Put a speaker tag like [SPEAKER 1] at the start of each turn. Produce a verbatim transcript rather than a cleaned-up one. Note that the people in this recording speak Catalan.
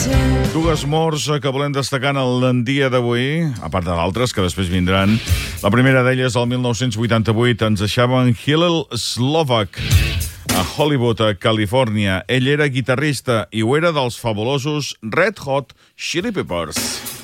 [SPEAKER 1] Dues morts que volem destacar en el dia d'avui, a part de d'altres que després vindran. La primera d'elles, el mil nou-cents vuitanta-vuit, ens deixaven Hillel Slovak a Hollywood, a Califòrnia. Ell era guitarrista i ho era dels fabulosos Red Hot Chili Peppers.